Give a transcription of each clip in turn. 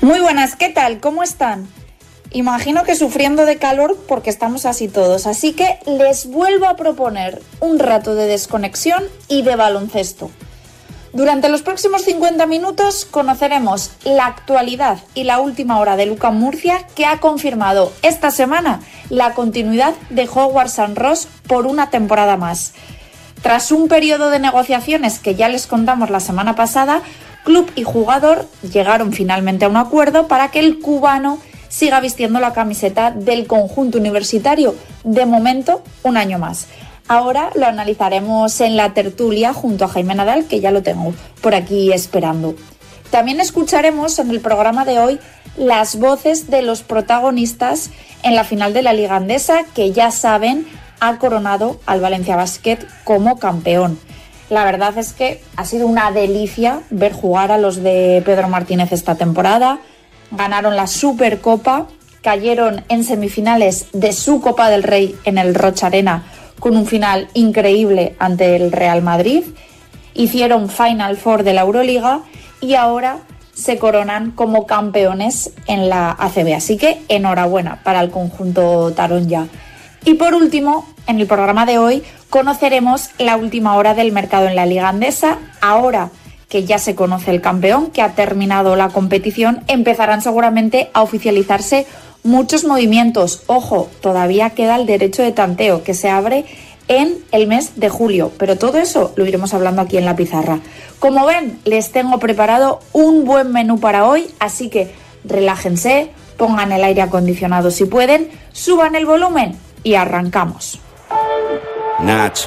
Muy buenas, ¿qué tal? ¿Cómo están? Imagino que sufriendo de calor porque estamos así todos, así que les vuelvo a proponer un rato de desconexión y de baloncesto. Durante los próximos 50 minutos conoceremos la actualidad y la última hora de UCAM Murcia, que ha confirmado esta semana la continuidad de Howard St. Ross por una temporada más. Tras un periodo de negociaciones que ya les contamos la semana pasada, club y jugador llegaron finalmente a un acuerdo para que el cubano siga vistiendo la camiseta del conjunto universitario, de momento un año más. Ahora lo analizaremos en la tertulia junto a Jaime Nadal, que ya lo tengo por aquí esperando. También escucharemos en el programa de hoy las voces de los protagonistas en la final de la Liga Endesa, que ya saben ha coronado al Valencia Basket como campeón. La verdad es que ha sido una delicia ver jugar a los de Pedro Martínez esta temporada. Ganaron la Supercopa, cayeron en semifinales de su Copa del Rey en el Rocha Arena con un final increíble ante el Real Madrid. Hicieron Final Four de la Euroliga y ahora se coronan como campeones en la ACB. Así que enhorabuena para el conjunto taronja. Y por último, en el programa de hoy conoceremos la última hora del mercado en la Liga Endesa. Ahora que ya se conoce el campeón, que ha terminado la competición, empezarán seguramente a oficializarse muchos movimientos. Ojo, todavía queda el derecho de tanteo, que se abre en el mes de julio, pero todo eso lo iremos hablando aquí en la pizarra. Como ven, les tengo preparado un buen menú para hoy, así que relájense, pongan el aire acondicionado si pueden, suban el volumen y arrancamos. Nach,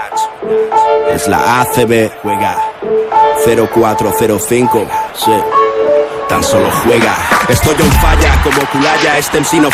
es la ACB, juega 0405, sí, tan solo juega. Estoy en falla como Culaya, este MC no